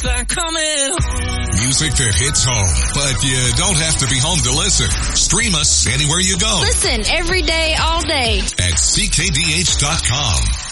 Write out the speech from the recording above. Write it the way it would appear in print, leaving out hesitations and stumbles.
like coming home. Music that hits home, but you don't have to be home to listen. Stream us anywhere you go. Listen every day, all day at CKDH.com.